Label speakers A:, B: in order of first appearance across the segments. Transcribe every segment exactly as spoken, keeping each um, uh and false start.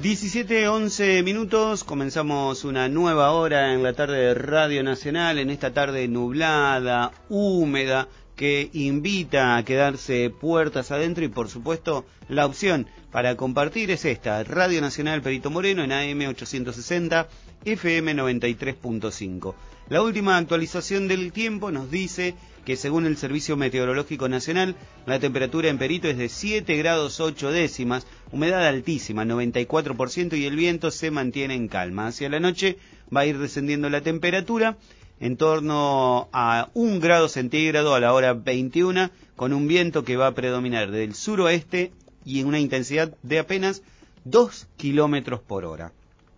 A: diecisiete, once minutos, comenzamos una nueva hora en la tarde de Radio Nacional, en esta tarde nublada, húmeda, que invita a quedarse puertas adentro y por supuesto la opción para compartir es esta, Radio Nacional Perito Moreno en A M ochocientos sesenta, F M noventa y tres punto cinco. La última actualización del tiempo nos dice que según el Servicio Meteorológico Nacional, la temperatura en Perito es de siete grados ocho décimas, humedad altísima, noventa y cuatro por ciento, y el viento se mantiene en calma. Hacia la noche va a ir descendiendo la temperatura en torno a un grado centígrado a la hora veintiuna, con un viento que va a predominar del suroeste y en una intensidad de apenas dos kilómetros por hora.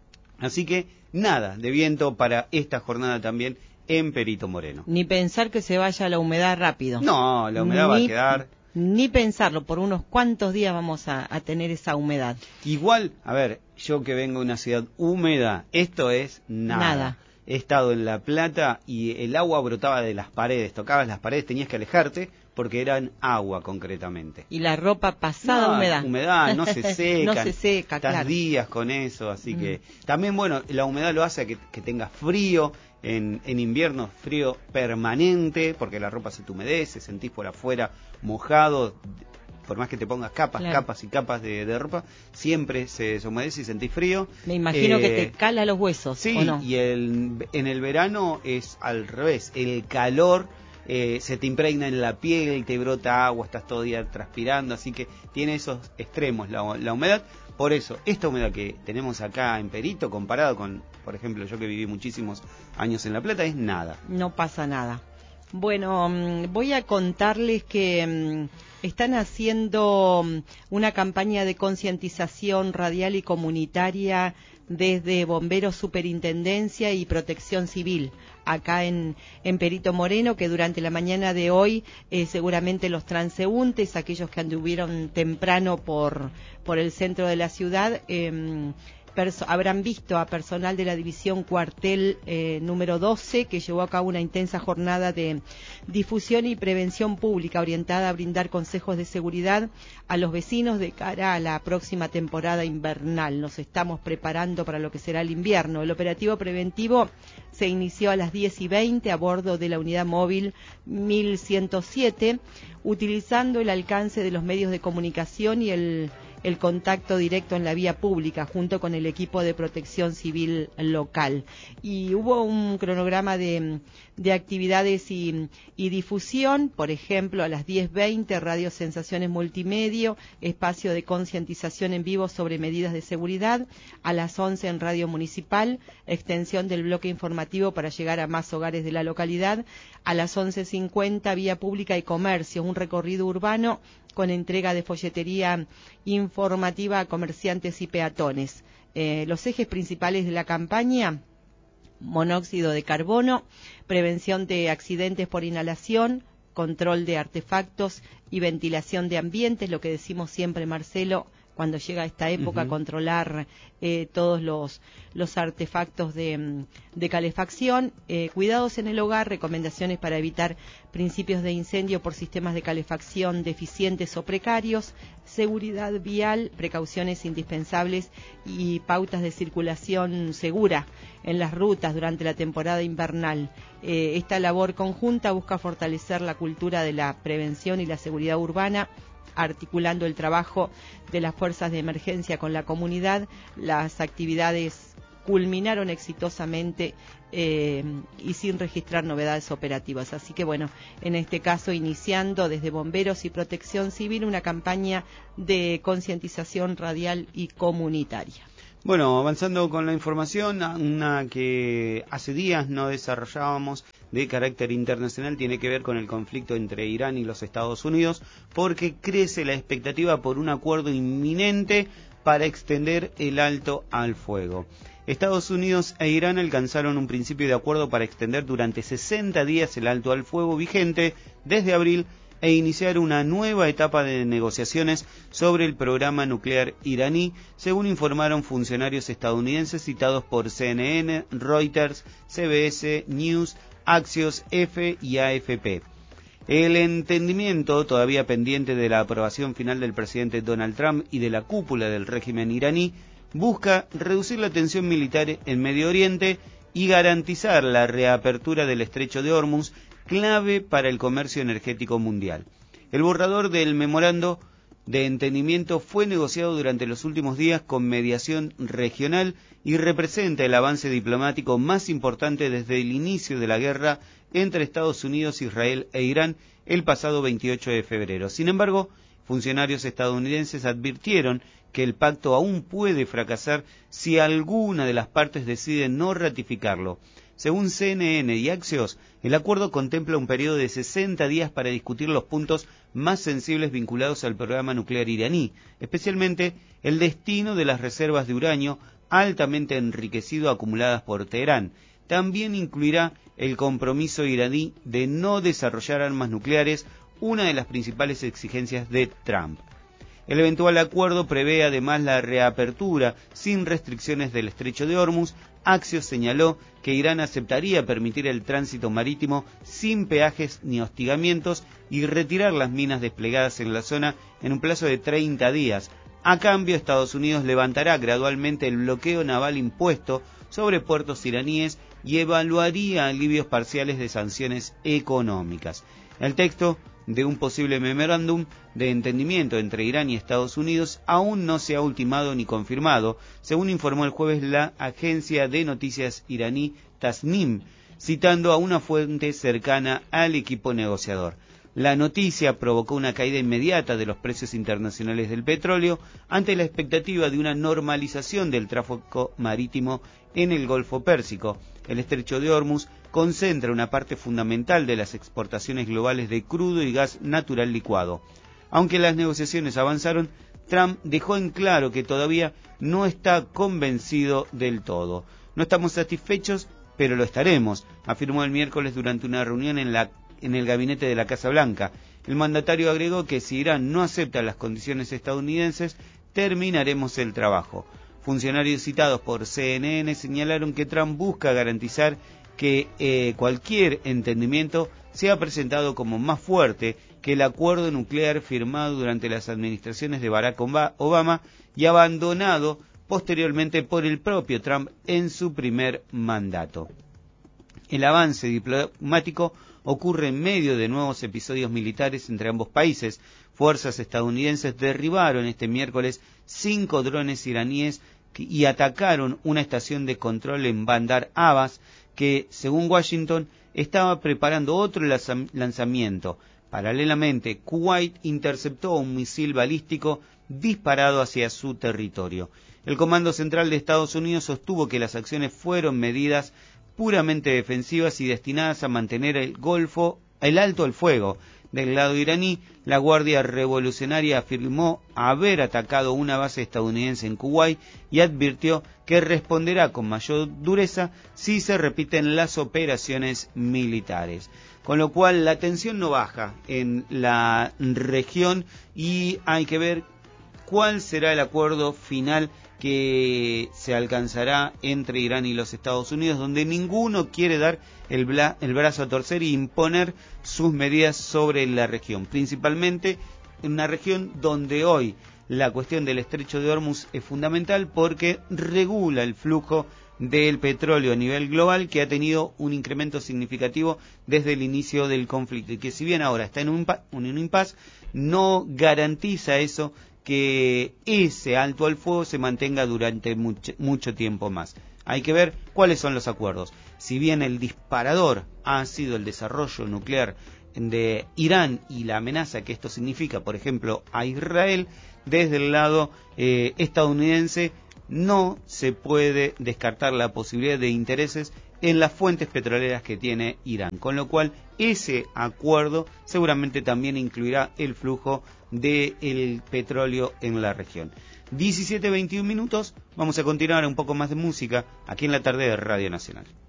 A: Así que nada de viento para esta jornada también en Perito Moreno.
B: Ni pensar que se vaya la humedad rápido.
A: No, la humedad ni, va a quedar...
B: Ni pensarlo, por unos cuantos días vamos a, a tener esa humedad.
A: Igual, a ver, yo que vengo de una ciudad húmeda, esto es nada. Nada. He estado en La Plata y el agua brotaba de las paredes, tocabas las paredes, tenías que alejarte porque eran agua concretamente.
B: Y la ropa pasada
A: no,
B: humedad.
A: Humedad, no se seca.
B: no se seca,
A: Estás
B: claro.
A: días con eso, así
B: mm.
A: que... También, bueno, la humedad lo hace que, que tengas frío, en, en invierno frío permanente, porque la ropa se te humedece, sentís por afuera mojado, por más que te pongas capas, claro. capas y capas de, de ropa, siempre se deshumedece y sentís frío.
B: Me imagino
A: eh,
B: que te cala los huesos,
A: sí,
B: ¿o no?
A: Y el, en el verano es al revés, el calor eh, se te impregna en la piel, te brota agua, estás todo el día transpirando, así que tiene esos extremos la, la humedad. Por eso, esta humedad que tenemos acá en Perito, comparado con, por ejemplo, yo que viví muchísimos años en La Plata, es nada.
B: No pasa nada. Bueno, voy a contarles que están haciendo una campaña de concientización radial y comunitaria desde Bomberos, Superintendencia y Protección Civil, acá en, en Perito Moreno, que durante la mañana de hoy eh, seguramente los transeúntes, aquellos que anduvieron temprano por, por el centro de la ciudad, eh, habrán visto a personal de la división cuartel eh, número doce, que llevó a cabo una intensa jornada de difusión y prevención pública orientada a brindar consejos de seguridad a los vecinos de cara a la próxima temporada invernal. Nos estamos preparando para lo que será el invierno. El operativo preventivo se inició a las diez y veinte a bordo de la unidad móvil mil ciento siete, utilizando el alcance de los medios de comunicación y el el contacto directo en la vía pública junto con el equipo de protección civil local. Y hubo un cronograma de, de actividades y, y difusión, por ejemplo, a las diez veinte, Radio Sensaciones Multimedia, espacio de concientización en vivo sobre medidas de seguridad, a las once en Radio Municipal, extensión del bloque informativo para llegar a más hogares de la localidad, a las once cincuenta, vía pública y comercio, un recorrido urbano con entrega de folletería informativa a comerciantes y peatones. Eh, los ejes principales de la campaña: monóxido de carbono, prevención de accidentes por inhalación, control de artefactos y ventilación de ambientes, lo que decimos siempre, Marcelo, cuando llega esta época, uh-huh. controlar eh, todos los, los artefactos de, de calefacción, eh, cuidados en el hogar, recomendaciones para evitar principios de incendio por sistemas de calefacción deficientes o precarios, seguridad vial, precauciones indispensables y pautas de circulación segura en las rutas durante la temporada invernal. Eh, esta labor conjunta busca fortalecer la cultura de la prevención y la seguridad urbana, articulando el trabajo de las fuerzas de emergencia con la comunidad. Las actividades culminaron exitosamente eh, y sin registrar novedades operativas. Así que bueno, en este caso iniciando desde Bomberos y Protección Civil una campaña de concientización radial y comunitaria.
A: Bueno, avanzando con la información, una que hace días no desarrollábamos de carácter internacional tiene que ver con el conflicto entre Irán y los Estados Unidos, porque crece la expectativa por un acuerdo inminente para extender el alto al fuego. Estados Unidos e Irán alcanzaron un principio de acuerdo para extender durante sesenta días el alto al fuego vigente desde abril e iniciar una nueva etapa de negociaciones sobre el programa nuclear iraní, según informaron funcionarios estadounidenses citados por C N N, Reuters, C B S News, Axios, F y A F P. El entendimiento, todavía pendiente de la aprobación final del presidente Donald Trump y de la cúpula del régimen iraní, busca reducir la tensión militar en Medio Oriente y garantizar la reapertura del estrecho de Hormuz, clave para el comercio energético mundial. El borrador del memorando de entendimiento fue negociado durante los últimos días con mediación regional y representa el avance diplomático más importante desde el inicio de la guerra entre Estados Unidos, Israel e Irán el pasado veintiocho de febrero. Sin embargo, funcionarios estadounidenses advirtieron que el pacto aún puede fracasar si alguna de las partes decide no ratificarlo. Según C N N y Axios, el acuerdo contempla un periodo de sesenta días para discutir los puntos más sensibles vinculados al programa nuclear iraní, especialmente el destino de las reservas de uranio altamente enriquecido acumuladas por Teherán. También incluirá el compromiso iraní de no desarrollar armas nucleares, una de las principales exigencias de Trump. El eventual acuerdo prevé además la reapertura sin restricciones del estrecho de Hormuz. Axios señaló que Irán aceptaría permitir el tránsito marítimo sin peajes ni hostigamientos y retirar las minas desplegadas en la zona en un plazo de treinta días. A cambio, Estados Unidos levantará gradualmente el bloqueo naval impuesto sobre puertos iraníes y evaluaría alivios parciales de sanciones económicas. El texto de un posible memorándum de entendimiento entre Irán y Estados Unidos aún no se ha ultimado ni confirmado, según informó el jueves la agencia de noticias iraní Tasnim, citando a una fuente cercana al equipo negociador. La noticia provocó una caída inmediata de los precios internacionales del petróleo ante la expectativa de una normalización del tráfico marítimo en el Golfo Pérsico. El estrecho de Hormuz concentra una parte fundamental de las exportaciones globales de crudo y gas natural licuado. Aunque las negociaciones avanzaron, Trump dejó en claro que todavía no está convencido del todo. No estamos satisfechos, pero lo estaremos, afirmó el miércoles durante una reunión en, la, en el gabinete de la Casa Blanca. El mandatario agregó que si Irán no acepta las condiciones estadounidenses, terminaremos el trabajo. Funcionarios citados por C N N señalaron que Trump busca garantizar que eh, cualquier entendimiento sea presentado como más fuerte que el acuerdo nuclear firmado durante las administraciones de Barack Obama y abandonado posteriormente por el propio Trump en su primer mandato. El avance diplomático ocurre en medio de nuevos episodios militares entre ambos países. Fuerzas estadounidenses derribaron este miércoles cinco drones iraníes y atacaron una estación de control en Bandar Abbas, que, según Washington, estaba preparando otro lanzamiento. Paralelamente, Kuwait interceptó un misil balístico disparado hacia su territorio. El Comando Central de Estados Unidos sostuvo que las acciones fueron medidas puramente defensivas y destinadas a mantener el Golfo, el alto el fuego. Del lado iraní, la Guardia Revolucionaria afirmó haber atacado una base estadounidense en Kuwait y advirtió que responderá con mayor dureza si se repiten las operaciones militares. Con lo cual, la tensión no baja en la región y hay que ver cuál será el acuerdo final que se alcanzará entre Irán y los Estados Unidos, donde ninguno quiere dar el, bla, el brazo a torcer e imponer sus medidas sobre la región, principalmente en una región donde hoy la cuestión del estrecho de Hormuz es fundamental porque regula el flujo del petróleo a nivel global, que ha tenido un incremento significativo desde el inicio del conflicto y que, si bien ahora está en un, en un impasse, no garantiza eso, que ese alto al fuego se mantenga durante mucho, mucho tiempo más. Hay que ver cuáles son los acuerdos. Si bien el disparador ha sido el desarrollo nuclear de Irán y la amenaza que esto significa, por ejemplo, a Israel, desde el lado eh, estadounidense no se puede descartar la posibilidad de intereses en las fuentes petroleras que tiene Irán, con lo cual ese acuerdo seguramente también incluirá el flujo del petróleo en la región. diecisiete veintiún minutos, vamos a continuar un poco más de música aquí en la tarde de Radio Nacional.